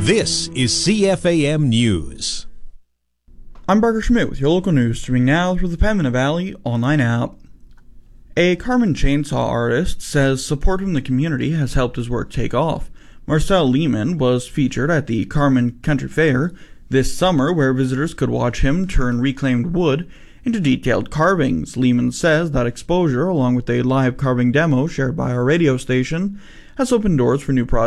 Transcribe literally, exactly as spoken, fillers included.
This is C F A M News. I'm Barker Schmidt with your local news, streaming now through the Pembina Valley online app. A Carman chainsaw artist says support from the community has helped his work take off. Marcel Lehman was featured at the Carman Country Fair this summer, where visitors could watch him turn reclaimed wood into detailed carvings. Lehman says that exposure, along with a live carving demo shared by our radio station, has opened doors for new projects